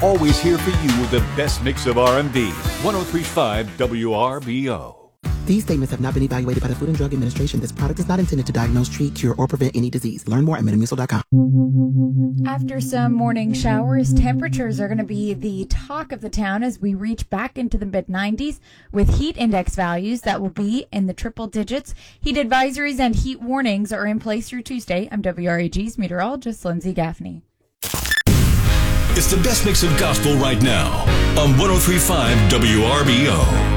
always here for you with the best mix of R&B. 103.5 WRBO. These statements have not been evaluated by the Food and Drug Administration. This product is not intended to diagnose, treat, cure, or prevent any disease. Learn more at metamucil.com. After some morning showers, temperatures are going to be the talk of the town as we reach back into the mid-90s with heat index values that will be in the triple digits. Heat advisories and heat warnings are in place through Tuesday. I'm WRAG's meteorologist, Lindsay Gaffney. It's the best mix of gospel right now on 103.5 WRBO.